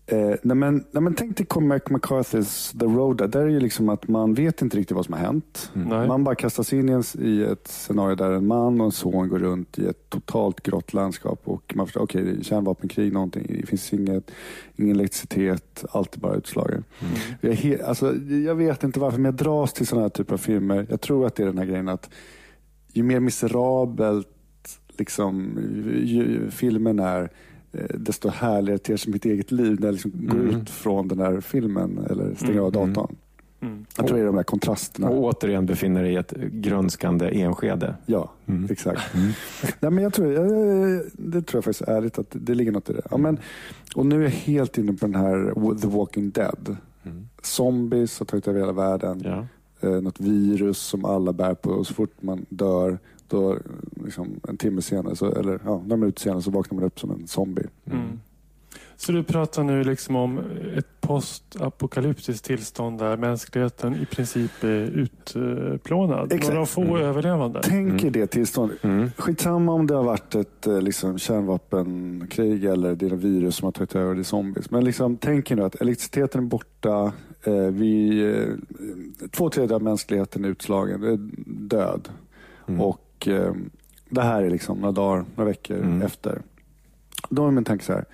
Nej men tänk dig Cormac McCarthy's The Road. Där är ju liksom att man vet inte riktigt vad som har hänt. Man bara kastas in i ett scenario där en man och en son går runt i ett totalt grått landskap och man förstår, okej, det är kärnvapenkrig någonting. Det finns ingen elektricitet, allt är bara utslagen. Jag vet inte varför, men jag dras till sådana här typer av filmer. Jag tror att det är den här grejen att ju mer miserabelt liksom filmen är, desto härligare till sig mitt eget liv när jag liksom går ut från den här filmen eller stänger av datorn. Jag tror det är de här kontrasterna. Och återigen befinner dig i ett grönskande enskede. Ja, exakt. Nej, men det tror jag faktiskt är ärligt att det ligger något i det. Ja, men, och nu är jag helt inne på den här The Walking Dead. Zombies har tagit över hela världen. Ja. Något virus som alla bär på, och så fort man dör då liksom en timme senare eller några minuter senare så vaknar man upp som en zombie. Så du pratar nu liksom om ett postapokalyptiskt tillstånd där mänskligheten i princip är utplånad. Exakt. Några få överlevande. Tänk er det tillståndet. Skitsamma om det har varit ett liksom, kärnvapenkrig eller det är ett virus som har tagit över det zombies. Men liksom, tänk er nu att elektriciteten är borta. 2/3 av mänskligheten är utslagen. Är död. Och det här är liksom några veckor efter. Då är min tanke så här.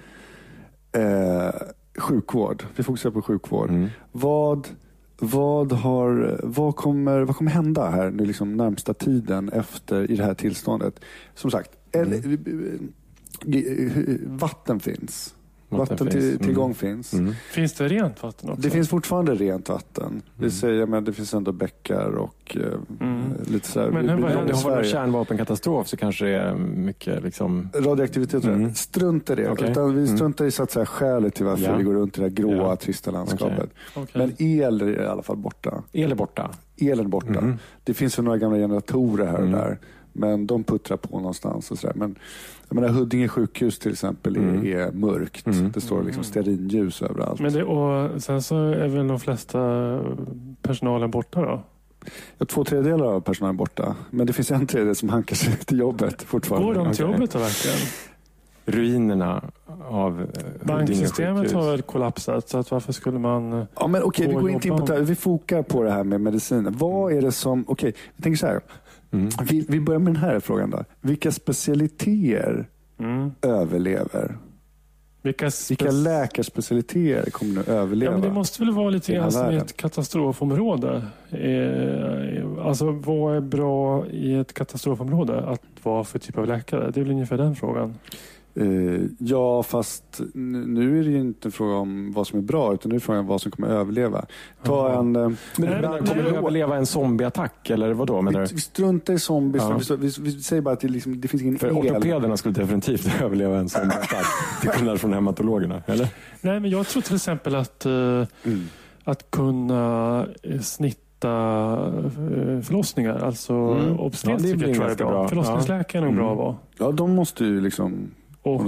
Sjukvård. Vi fokuserar på sjukvård. Vad kommer hända här nu liksom närmsta tiden efter i det här tillståndet? Som sagt, vatten finns. Vattentillgång finns. Finns det rent vatten också? Det finns fortfarande rent vatten. Vi säger, men det finns ändå bäckar och lite så här. Men om det har en kärnvapenkatastrof så kanske det är mycket liksom... radioaktivitet. Strunt i det. Okay. Utan vi struntar i så att säga skälet till varför vi går runt i det här gråa, trista landskapet. Okay. Men el är i alla fall borta. El är borta. Det finns ju några gamla generatorer här och där. Men de puttrar på någonstans och sådär. Men jag menar, Huddinge sjukhus till exempel är mörkt. Det står liksom stearinljus överallt. Men och sen så är väl de flesta personalen borta då? Ja, 2/3 av personalen är borta. Men det finns 1/3 som hankar sig till jobbet fortfarande. Går de till jobbet då verkligen? Ruinerna av banksystemet har väl kollapsat, så att varför skulle man... Ja, men okej, vi går inte in på det här. Vi fokar på det här med mediciner. Vad är det som... Okej, jag tänker så här. Vi börjar med den här frågan då. Vilka specialiteter överlever? Vilka läkarspecialiteter kommer nu överleva? Ja, men det måste väl vara lite grann som i ett katastrofområde. Alltså, vad är bra i ett katastrofområde att vara för typ av läkare? Det är väl ungefär den frågan. Ja, fast nu är det ju inte en fråga om vad som är bra, utan nu är det frågan om vad som kommer överleva. Kommer du överleva en zombieattack eller vad då? Vi struntar i zombies. Vi säger bara att det finns ingen för el. Ortopederna skulle definitivt överleva en zombieattack till skillnad från hematologerna, eller? Nej, men jag tror till exempel att kunna snitta förlossningar, alltså obstetriker tror jag är bra. Förlossningsläkare är nog bra att vara. Ja, de måste ju liksom... Och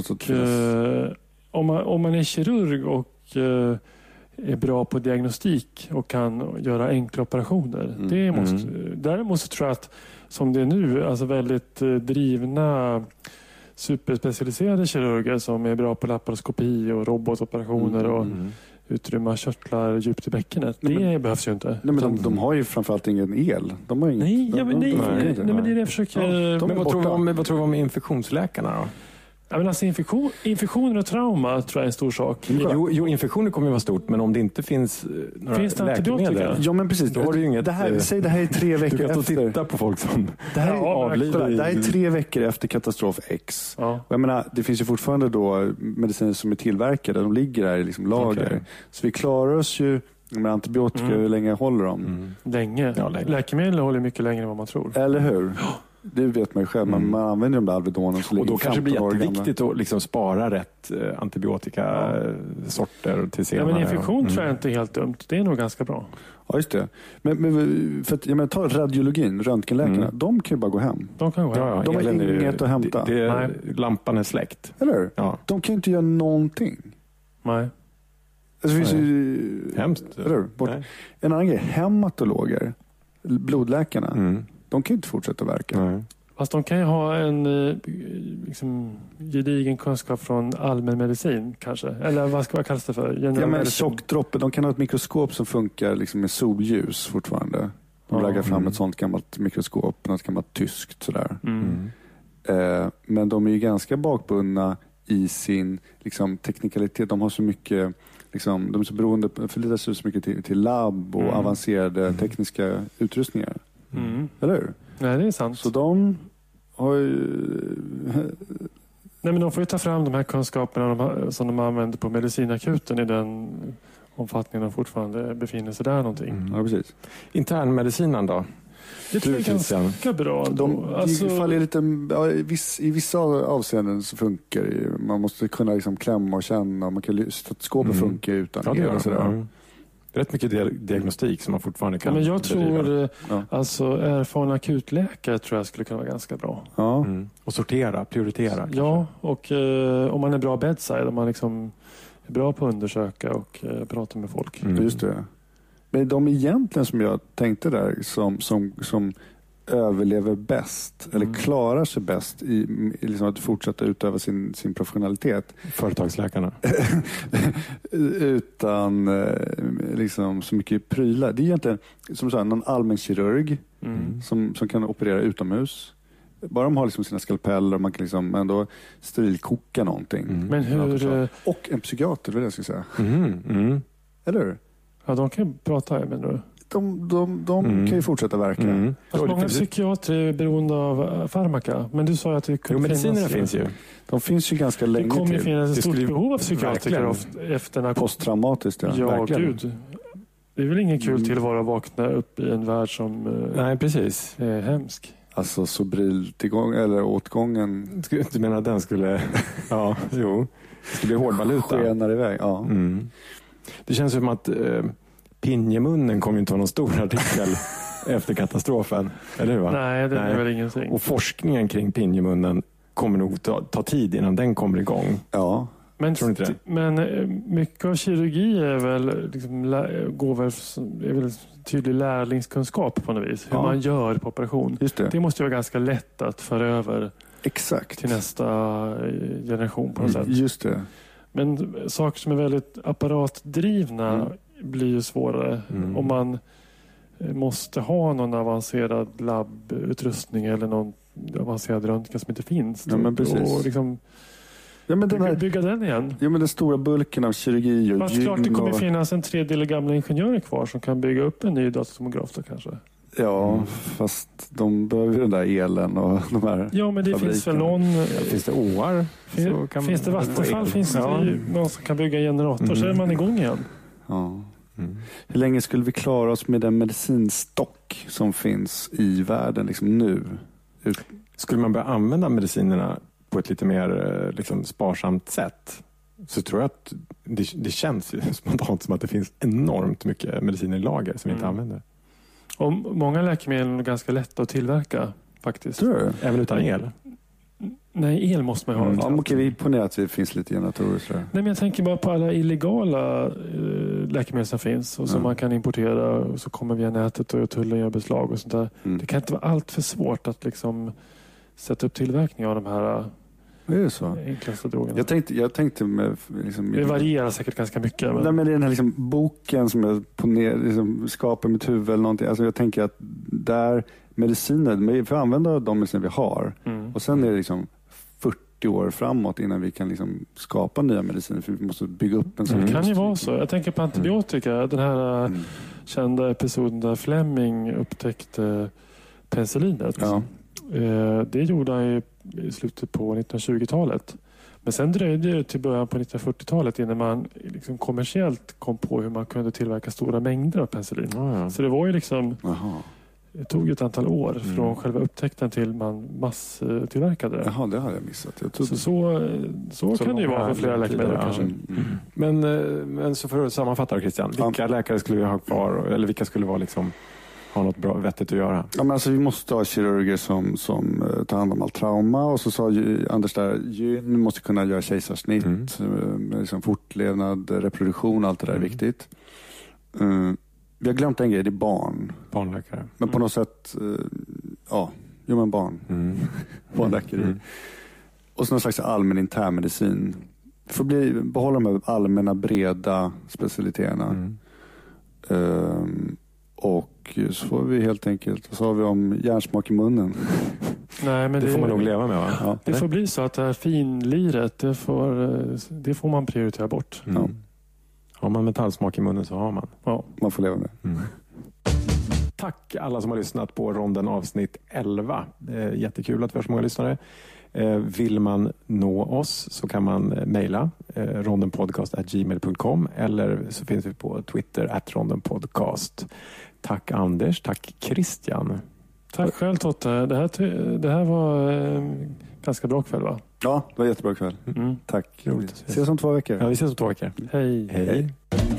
om man är kirurg och är bra på diagnostik och kan göra enkla operationer. Däremot så tror jag att som det är nu, alltså väldigt drivna superspecialiserade kirurger som är bra på laparoskopi och robotoperationer och utrymma körtlar djupt i bäckenet. Det behövs ju inte. Nej, men de har ju framförallt ingen el. De har inget. Nej, men det är det jag försöker... Men vad tror du om infektionsläkarna då? Ja, men alltså infektioner och trauma tror jag är en stor sak. Jo, infektioner kommer ju vara stort, men om det inte finns några läkemedel. Ja, men precis. Då har du inget, säg det här är 3 veckor efter. Du kan titta på folk som det här är 3 veckor efter katastrof X. Ja. Och jag menar, det finns ju fortfarande då mediciner som är tillverkade. De ligger där i liksom lager. Okay. Så vi klarar oss ju med antibiotika. Hur länge håller de? Länge. Ja, länge. Läkemedel håller mycket längre än vad man tror. Eller hur? Det vet man ju själv. Man använder de där Alvedonen. Och då kanske det blir jätteviktigt att liksom spara rätt antibiotikasorter till senare. Ja, men infektion tror jag inte är helt dumt. Det är nog ganska bra. Ja, just det. Men för att, jag menar, ta radiologin, röntgenläkarna. De kan ju bara gå hem. De kan gå hem. De har inget att hämta. Lampan är släckt. Eller hur? Ja. De kan ju inte göra någonting. Nej. Alltså, det finns ju... Hemskt. Eller hur? En annan grej. Hematologer, blodläkarna. De kan ju inte fortsätta verka. Nej. Fast de kan ju ha en liksom, gedigen kunskap från allmän medicin kanske. Eller vad kallas det för? Men tjockdroppe, de kan ha ett mikroskop som funkar liksom med solljus fortfarande. De lägger fram ett sånt gammalt mikroskop, något gammalt tyskt sådär. Men de är ju ganska bakbundna i sin liksom, teknikalitet. De har så mycket, liksom, de är så beroende, förlitar sig så mycket till labb och avancerade tekniska utrustningar. Eller hur? Nej, det är sant. Så de har ju... Nej, men de får ju ta fram de här kunskaperna som de använder på medicinakuten i den omfattningen de fortfarande befinner sig där någonting. Ja, precis. Internmedicinen då? Det tror jag är ganska bra. I vissa avseenden så funkar det. Man måste kunna liksom klämma och känna. Man kan, skåpet funkar utan det och sådär. Rätt mycket diagnostik som man fortfarande kan. Men jag tror alltså erfarna akutläkare tror jag skulle kunna vara ganska bra. Ja. Och sortera, prioritera. Kanske. Ja, och om man är bra bedside, om man liksom är bra på att undersöka och prata med folk. Just det. Men de egentligen som jag tänkte där som överlever bäst eller klarar sig bäst i liksom att fortsätta utöva sin professionalitet. Företagsläkarna. Utan liksom så mycket prylar. Det är egentligen som sagt någon allmän kirurg som kan operera utomhus. Bara de har liksom sina skalpeller och man kan liksom ändå sterilkoka någonting. Men hur... Och en psykiater, vad jag ska säga. Eller hur? Ja, de kan ju prata, menar du? De kan ju fortsätta verka. Alltså, många psykiatrer är beroende av farmaka. Men du sa att det kunde medicinerna finns ju. De finns ju ganska länge till. Det kommer ju finnas ett stort behov av psykiatriker efter posttraumatiskt. Ja, gud. Det är väl ingen kul tillvaro att vakna upp i en värld som nej, precis. Är hemsk. Alltså sobril-tillgång eller åtgången. Du menar att den skulle... ja, jo. Det skulle bli hårdvaluta. Skenar iväg, ja. Det känns som att pinjemunnen kommer inte vara någon stor artikel efter katastrofen. Eller hur, va? Nej, det är väl ingenting. Och forskningen kring pinjemunnen kommer nog ta tid innan den kommer igång. Ja. Men mycket av kirurgi är väl, liksom, är väl tydlig lärlingskunskap på något vis. Hur man gör på operation. Just det. Det måste vara ganska lätt att föra över till nästa generation på något sätt. Just det. Men saker som är väldigt apparatdrivna blir ju svårare. Om man måste ha någon avancerad labbutrustning eller någon avancerad röntgen som inte finns. Ja, men precis. Och liksom bygga den igen. Ja, men den stora bulken av kirurgi. Fast klart det kommer finnas en tredjedel gamla ingenjörer kvar som kan bygga upp en ny datortomograf då kanske. Ja, fast de behöver den där elen och de här. Ja, men det finns väl någon... Finns det åar? Finns det Vattenfall? Finns det någon som kan bygga en generator? Så är man igång igen. Ja. Hur länge skulle vi klara oss med den medicinstock som finns i världen liksom nu? Skulle man börja använda medicinerna på ett lite mer liksom, sparsamt sätt, så tror jag att det känns ju spontant som att det finns enormt mycket mediciner i lager som vi inte använder. Och många läkemedel är ganska lätta att tillverka faktiskt. Tror du? Även utan el? Nej, el måste man ha. Ja, okej, vi ponerar att det finns lite generatorer. Nej, men jag tänker bara på alla illegala läkemedel som finns och som man kan importera och så kommer via nätet och tullen gör beslag och sånt där. Det kan inte vara allt för svårt att liksom sätta upp tillverkning av de här enklaste drogerna. Jag tänkte med... Liksom, det varierar säkert ganska mycket. Men... Nej, men det är den här liksom, boken som jag liksom, skapar mitt huvud eller någonting. Alltså, jag tänker att där mediciner, vi får använda de mediciner vi har. Och sen är det liksom 40 år framåt innan vi kan liksom skapa nya mediciner, för vi måste bygga upp en sån. Det kan ju vara så. Jag tänker på antibiotika. Den här kända episoden där Fleming upptäckte penicillinet. Ja. Det gjorde han ju i slutet på 1920-talet. Men sen dröjde det till början på 1940-talet innan man liksom kommersiellt kom på hur man kunde tillverka stora mängder av penicillin. Så det var ju liksom... Det tog ett antal år från själva upptäckten till man masstillverkade. Jaha, det hade jag missat. Så kan det ju vara för flera läkemedel kanske. Men så för att sammanfatta, Christian, vilka läkare skulle vi ha kvar, eller vilka skulle vara liksom, ha något bra vettigt att göra? Ja, men alltså, vi måste ha kirurger som tar hand om all trauma, och så sa Anders där, vi måste kunna göra kejsarsnitt, liksom fortlevnad, reproduktion, allt det där är viktigt. Vi har glömt en grej, det är barnläkare. Men på något sätt, Jo, men barn. Barnläkeri. Och så någon slags allmän internmedicin. Får behålla de här allmänna, breda specialiteterna. Och så får vi helt enkelt, så har vi om hjärnsmak i munnen. Nej, men det får man nog leva med, va? Ja. Det får bli så att det här finliret, det får man prioritera bort. Har man metallsmak i munnen så har man. Ja, man får leva med. Tack alla som har lyssnat på Ronden avsnitt 11. Jättekul att vi har så många lyssnare. Vill man nå oss så kan man mejla rondenpodcast@gmail.com eller så finns vi på Twitter @rondenpodcast. Tack Anders, tack Christian. Tack själv Totte. Det här var ganska bra kväll, va? Ja, det var jättebra kväll. Tack. Roligt. Ses om 2 veckor. Ja, vi ses om 2 veckor. Hej. Hej.